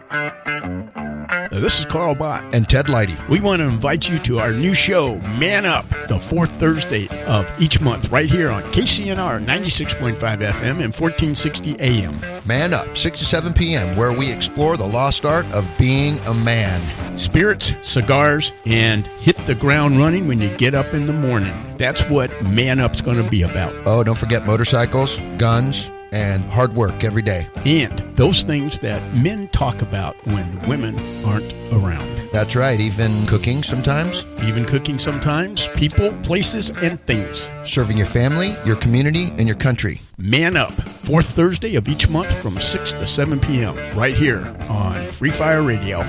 This is Carl Bott and Ted Leidy. We want to invite you to our new show, Man Up, the fourth Thursday of each month, right here on KCNR 96.5 FM and 1460 AM. Man Up, 6 to 7 p.m., where we explore the lost art of being a man. Spirits, cigars, and hit the ground running when you get up in the morning. That's what Man Up's going to be about. Oh, don't forget motorcycles, guns, and hard work every day. And those things that men talk about when women aren't around. That's right, even cooking sometimes. People, places, and things. Serving your family, your community, and your country. Man Up, fourth Thursday of each month from 6 to 7 p.m. right here on Free Fire Radio.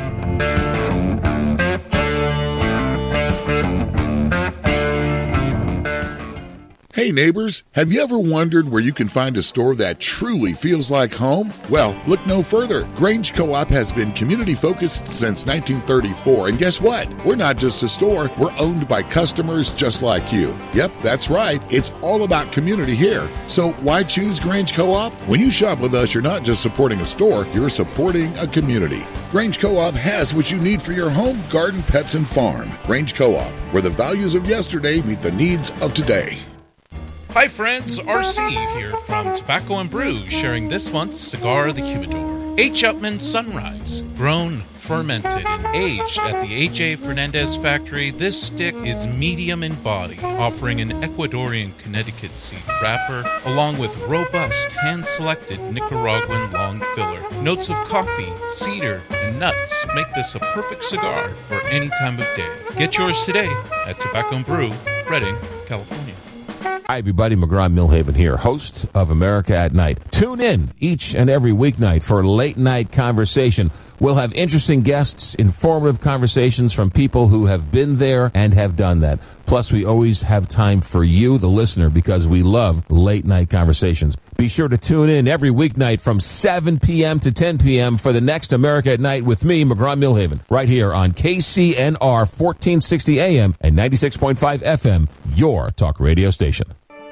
Hey neighbors, have you ever wondered where you can find a store that truly feels like home? Well, look no further. Grange Co-op has been community-focused since 1934, and guess what? We're not just a store, we're owned by customers just like you. Yep, that's right. It's all about community here. So why choose Grange Co-op? When you shop with us, you're not just supporting a store, you're supporting a community. Grange Co-op has what you need for your home, garden, pets, and farm. Grange Co-op, where the values of yesterday meet the needs of today. Hi friends, RC here from Tobacco and Brew, sharing this month's Cigar of the Humidor. H. Upmann Sunrise, grown, fermented, and aged at the A.J. Fernandez factory, this stick is medium in body, offering an Ecuadorian Connecticut seed wrapper, along with robust, hand-selected Nicaraguan long filler. Notes of coffee, cedar, and nuts make this a perfect cigar for any time of day. Get yours today at Tobacco and Brew, Redding, California. Hi, everybody. McGraw-Milhaven here, host of America at Night. Tune in each and every weeknight for Late Night Conversation. We'll have interesting guests, informative conversations from people who have been there and have done that. Plus, we always have time for you, the listener, because we love late night conversations. Be sure to tune in every weeknight from 7 p.m. to 10 p.m. for the next America at Night with me, McGraw-Milhaven, right here on KCNR 1460 AM and 96.5 FM, your talk radio station.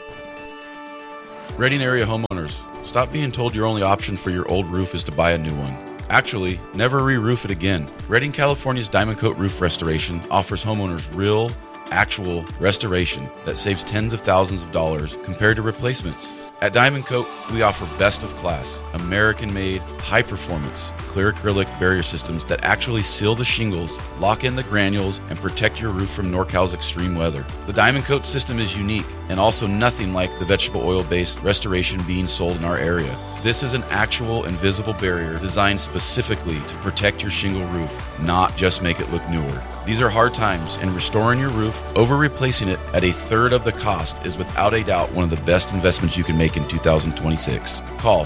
Reading area homeowners, stop being told your only option for your old roof is to buy a new one. Actually, never re-roof it again. Redding, California's Diamond Coat Roof Restoration offers homeowners real, actual restoration that saves tens of thousands of dollars compared to replacements. At Diamond Coat, we offer best of class, American-made, high-performance, clear acrylic barrier systems that actually seal the shingles, lock in the granules, and protect your roof from NorCal's extreme weather. The Diamond Coat system is unique and also nothing like the vegetable oil-based restoration being sold in our area. This is an actual invisible barrier designed specifically to protect your shingle roof, not just make it look newer. These are hard times, and restoring your roof over replacing it at a third of the cost is without a doubt one of the best investments you can make in 2026. Call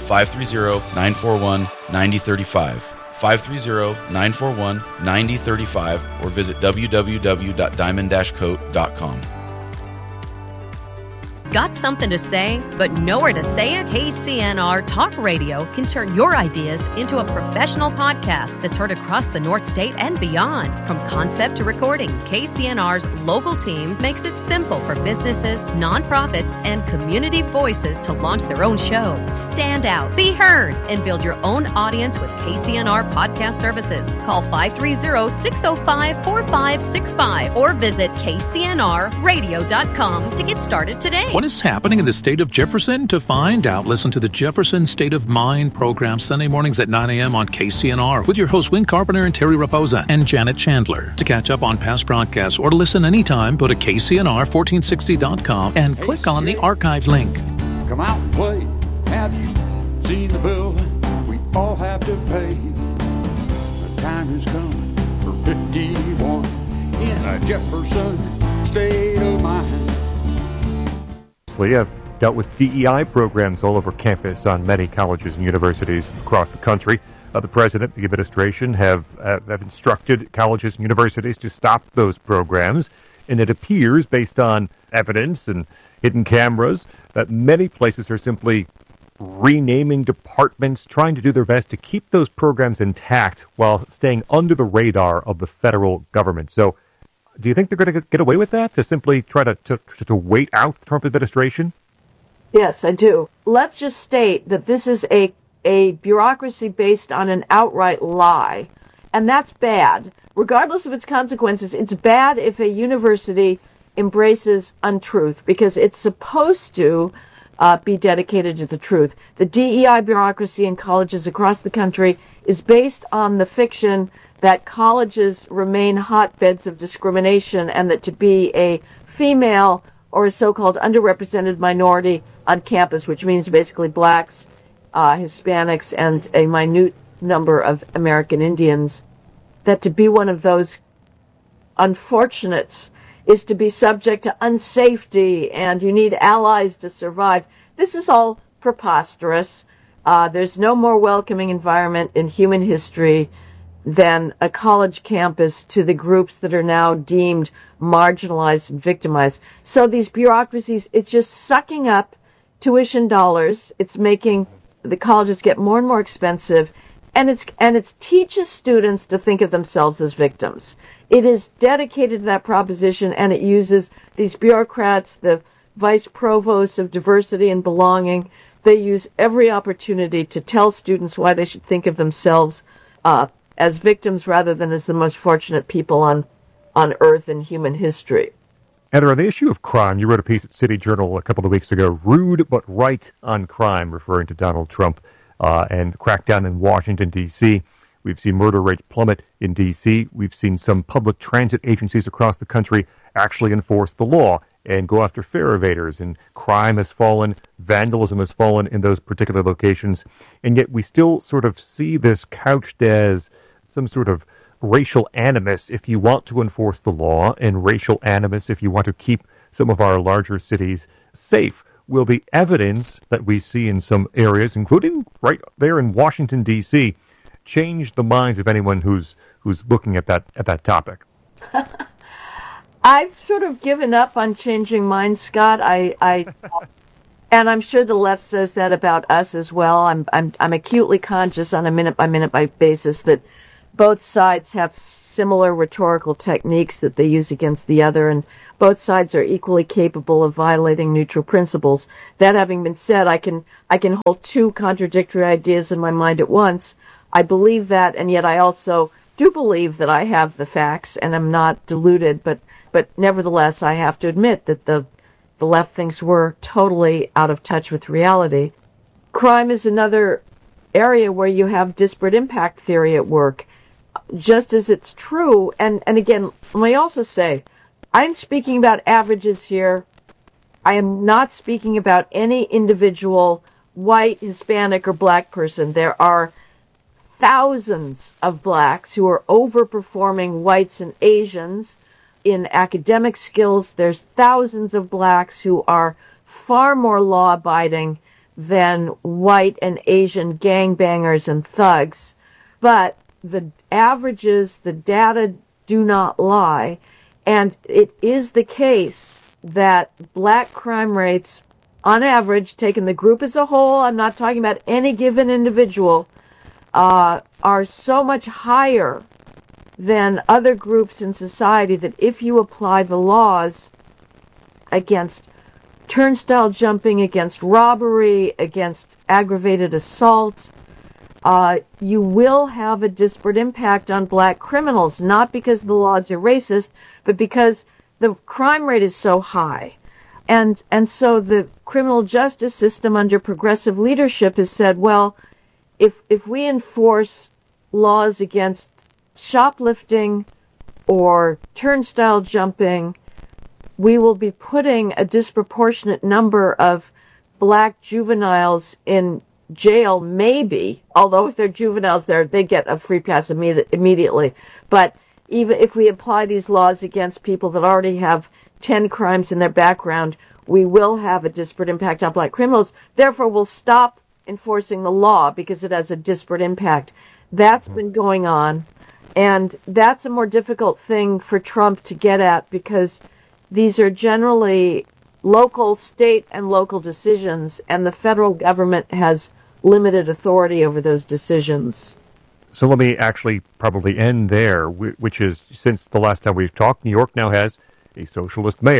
530-941-9035, 530-941-9035, or visit www.diamond-coat.com. Got something to say, but nowhere to say it? KCNR Talk Radio can turn your ideas into a professional podcast that's heard across the North State and beyond. From concept to recording, KCNR's local team makes it simple for businesses, nonprofits, and community voices to launch their own show. Stand out, be heard, and build your own audience with KCNR Podcast Services. Call 530-605-4565 or visit kcnrradio.com to get started today. What is happening in the state of Jefferson? To find out, listen to the Jefferson State of Mind program Sunday mornings at 9 a.m. on KCNR with your hosts Win Carpenter and Terry Raposa and Janet Chandler. To catch up on past broadcasts or to listen anytime, go to KCNR1460.com and click on the archive link. Come out and play. Have you seen the bill we all have to pay? The time has come for 51 in a Jefferson State of Mind. I've dealt with DEI programs all over campus on many colleges and universities across the country. The president, the administration have instructed colleges and universities to stop those programs. And it appears, based on evidence and hidden cameras, that many places are simply renaming departments, trying to do their best to keep those programs intact while staying under the radar of the federal government. So do you think they're going to get away with that, to simply try to wait out the Trump administration? Yes, I do. Let's just state that this is a a bureaucracy based on an outright lie. And that's bad. Regardless of its consequences, it's bad if a university embraces untruth, because it's supposed to be dedicated to the truth. The DEI bureaucracy in colleges across the country is based on the fiction that colleges remain hotbeds of discrimination, and that to be a female or a so-called underrepresented minority on campus, which means basically blacks, Hispanics, and a minute number of American Indians, that to be one of those unfortunates is to be subject to unsafety, and you need allies to survive. This is all preposterous. There's no more welcoming environment in human history than a college campus to the groups that are now deemed marginalized and victimized. So these bureaucracies, it's just sucking up tuition dollars. It's making the colleges get more and more expensive, and it teaches students to think of themselves as victims. It is dedicated to that proposition, and it uses these bureaucrats, the vice provosts of diversity and belonging. They use every opportunity to tell students why they should think of themselves as victims rather than as the most fortunate people on earth in human history. Heather, on the issue of crime, you wrote a piece at City Journal a couple of weeks ago, Rude but Right on Crime, referring to Donald Trump and the crackdown in Washington, D.C. We've seen murder rates plummet in D.C. We've seen some public transit agencies across the country actually enforce the law and go after fare evaders, and crime has fallen, vandalism has fallen in those particular locations, and yet we still sort of see this couched as some sort of racial animus if you want to enforce the law, and racial animus if you want to keep some of our larger cities safe. Will the evidence that we see in some areas, including right there in Washington, D.C., change the minds of anyone who's looking at that topic? I've sort of given up on changing minds, Scott. I and I'm sure the left says that about us as well. I'm acutely conscious on a minute by minute basis that both sides have similar rhetorical techniques that they use against the other, and both sides are equally capable of violating neutral principles. That having been said, I can hold two contradictory ideas in my mind at once. I believe that, and yet I also do believe that I have the facts and I'm not deluded, but nevertheless I have to admit that the left thinks we're totally out of touch with reality. Crime is another area where you have disparate impact theory at work. Just as it's true, and again, let me also say, I'm speaking about averages here. I am not speaking about any individual white, Hispanic, or black person. There are thousands of blacks who are overperforming whites and Asians in academic skills. There's thousands of blacks who are far more law-abiding than white and Asian gangbangers and thugs. But the averages, the data do not lie. And it is the case that black crime rates, on average, taking the group as a whole, I'm not talking about any given individual, are so much higher than other groups in society that if you apply the laws against turnstile jumping, against robbery, against aggravated assault, you will have a disparate impact on black criminals, not because the laws are racist, but because the crime rate is so high. And so the criminal justice system under progressive leadership has said, well, if we enforce laws against shoplifting or turnstile jumping, we will be putting a disproportionate number of black juveniles in jail, maybe, although if they're juveniles, they get a free pass immediately. But even if we apply these laws against people that already have 10 crimes in their background, we will have a disparate impact on black criminals. Therefore, we'll stop enforcing the law because it has a disparate impact. That's been going on, and that's a more difficult thing for Trump to get at because these are generally local, state, and local decisions, and the federal government has limited authority over those decisions. So let me actually probably end there, which is, since the last time we've talked, New York now has a socialist mayor.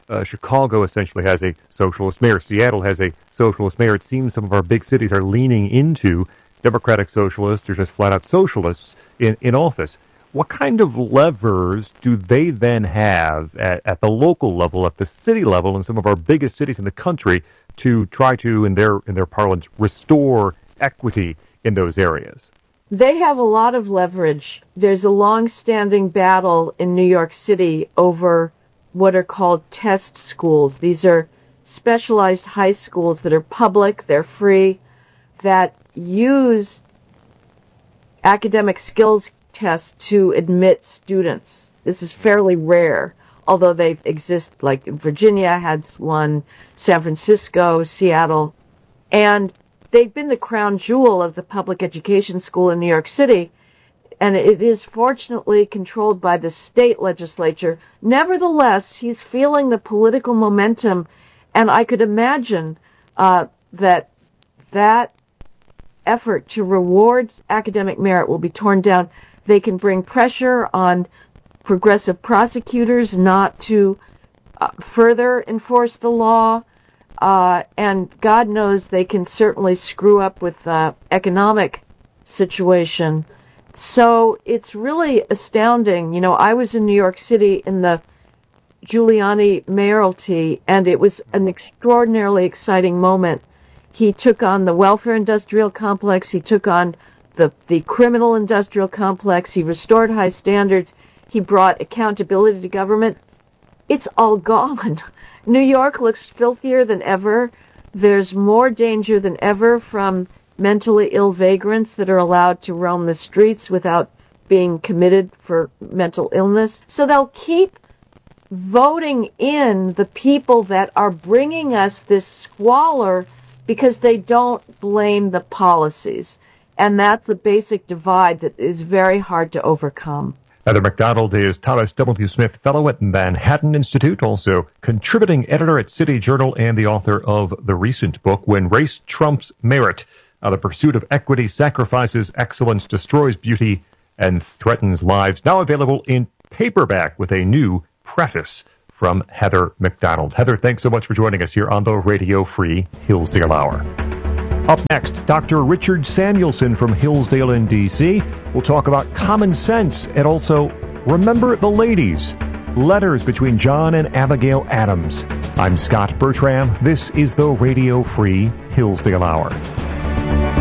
Chicago essentially has a socialist mayor. Seattle has a socialist mayor. It seems some of our big cities are leaning into democratic socialists or just flat-out socialists in office. What kind of levers do they then have at the local level, at the city level, in some of our biggest cities in the country to try to, in their parlance, restore equity in those areas? They have a lot of leverage. There's a long-standing battle in New York City over what are called test schools. These are specialized high schools that are public, they're free, that use academic skills tests to admit students. This is fairly rare, although they exist, like Virginia had one, San Francisco, Seattle, and they've been the crown jewel of the public education school in New York City, and it is fortunately controlled by the state legislature. Nevertheless, he's feeling the political momentum, and I could imagine that effort to reward academic merit will be torn down. They can bring pressure on progressive prosecutors not to further enforce the law, and God knows they can certainly screw up with the economic situation. So it's really astounding. You know, I was in New York City in the Giuliani mayoralty, and it was an extraordinarily exciting moment. He took on the welfare industrial complex. He took on the criminal industrial complex. He restored high standards. He brought accountability to government. It's all gone. New York looks filthier than ever. There's more danger than ever from mentally ill vagrants that are allowed to roam the streets without being committed for mental illness. So they'll keep voting in the people that are bringing us this squalor because they don't blame the policies. And that's a basic divide that is very hard to overcome. Heather Mac Donald is Thomas W. Smith Fellow at Manhattan Institute, also contributing editor at City Journal and the author of the recent book, When Race Trumps Merit, How the Pursuit of Equity Sacrifices Excellence, Destroys Beauty, and Threatens Lives. Now available in paperback with a new preface from Heather Mac Donald. Heather, thanks so much for joining us here on the Radio Free Hillsdale Hour. Up next, Dr. Richard Samuelson from Hillsdale in D.C. will talk about common sense and also Remember the Ladies, letters between John and Abigail Adams. I'm Scott Bertram. This is the Radio Free Hillsdale Hour.